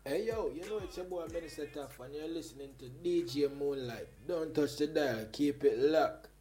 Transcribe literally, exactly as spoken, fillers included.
Hey yo, you know it's your boy Minister Tough and you're listening to D J Moonlight. Don't touch the dial, keep it locked.